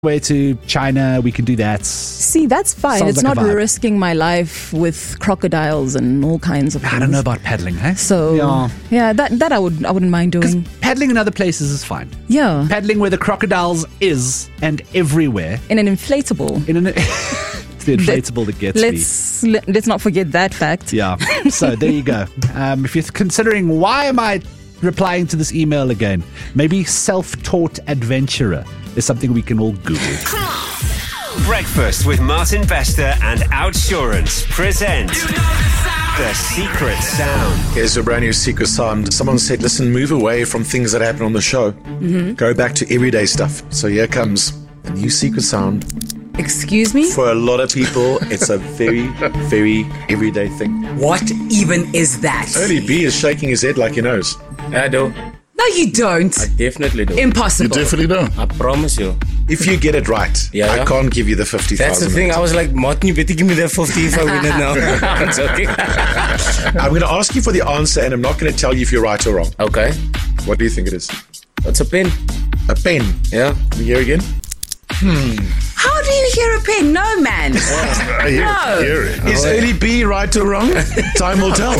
way to China, we can do that. See, that's fine. Sounds It's like a not vibe. risking my life with crocodiles and all kinds of things. I don't know about paddling, hey? So, yeah, that I wouldn't mind doing. Paddling in other places is fine. Yeah. Paddling where the crocodiles is and everywhere. In an inflatable. It's the inflatable that gets me. Let's not forget that fact. Yeah. So there you go. If you're considering why am I replying to this email again, maybe self-taught adventurer is something we can all Google. Breakfast with Martin Bester and Outsurance present The Secret Sound. Here's a brand new secret sound. Someone said, listen, move away from things that happen on the show. Go back to everyday stuff. So here comes a new secret sound. Excuse me? For a lot of people, it's a very, very everyday thing. What even is that? Only B is shaking his head like he knows. I do. No, you don't. I definitely do. Impossible. don't. I promise you. If you get it right, Yeah. I can't give you the 50,000. That's the thing. I was like, Martin, you better give me that 50 if I win it now. I'm joking. I'm going to ask you for the answer, and I'm not going to tell you if you're right or wrong. Okay. What do you think it is? What's a pen? A pen. Yeah. Can we hear again? How do you hear a pen? No, man. No. Is early B right or wrong? Time will tell.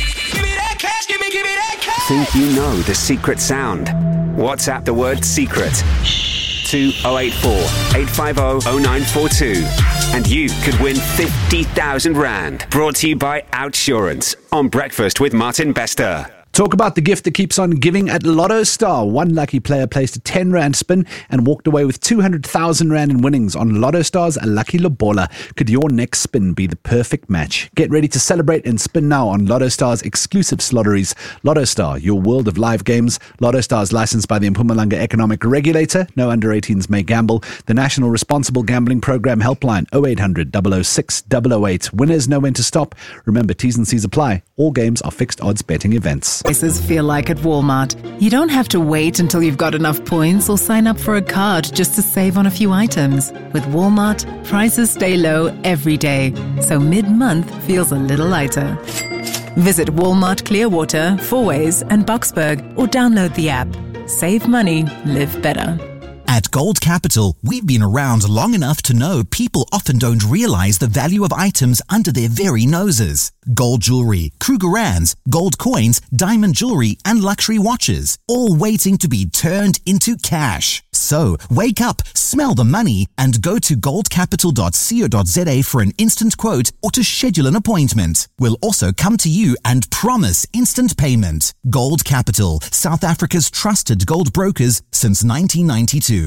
Think you know the secret sound? WhatsApp the word secret to 084 850 0942 and you could win 50,000 Rand. Brought to you by Outsurance on Breakfast with Martin Bester. Talk about the gift that keeps on giving at Lotto Star. One lucky player placed a 10 Rand spin and walked away with 200,000 Rand in winnings on Lotto Star's Lucky Lobola. Could your next spin be the perfect match? Get ready to celebrate and spin now on Lotto Star's exclusive slotteries. Lotto Star, your world of live games. Lotto Star is licensed by the Mpumalanga Economic Regulator. No under 18s may gamble. The National Responsible Gambling Program helpline 0800 006 008. Winners know when to stop. Remember, T's and C's apply. All games are fixed odds betting events. Prices feel like at Walmart. You don't have to wait until you've got enough points or sign up for a card just to save on a few items. With Walmart, prices stay low every day, so mid-month feels a little lighter. Visit Walmart Clearwater, Fourways and Boxburg or download the app. Save money, live better. At Gold Capital, we've been around long enough to know people often don't realize the value of items under their very noses. Gold jewelry, Krugerrands, gold coins, diamond jewelry, and luxury watches, all waiting to be turned into cash. So, wake up, smell the money, and go to goldcapital.co.za for an instant quote or to schedule an appointment. We'll also come to you and promise instant payment. Gold Capital, South Africa's trusted gold brokers since 1992.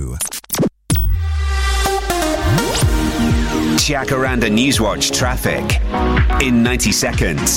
Jacaranda Newswatch traffic in 90 seconds.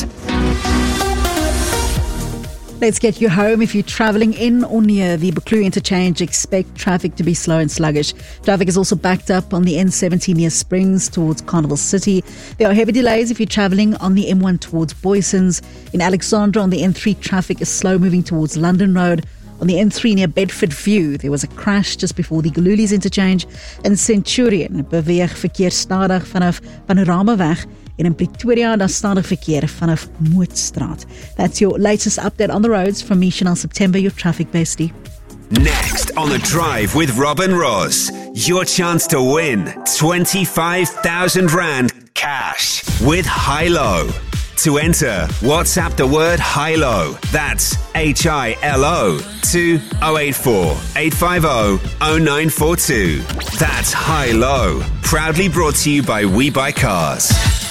Let's get you home. If you're travelling in or near the Buccleuch interchange, expect traffic to be slow and sluggish. Traffic is also backed up on the N17 near Springs towards Carnival City. There are heavy delays if you're travelling on the M1 towards Boysons. In Alexandra on the N3, traffic is slow moving towards London Road. On the N3 near Bedford View, there was a crash just before the Galulies interchange. In Centurion beweeg verkeer stadig vanaf Panoramaweg. En in Pretoria, daar stadig verkeer vanaf Mootstraat. That's your latest update on the roads from me, Chanel September, your traffic bestie. Next on The Drive with Robin Ross, your chance to win 25,000 Rand cash with Hilo. To enter, WhatsApp the word HILO. That's HILO to 084 850 0942. That's HILO. Proudly brought to you by We Buy Cars.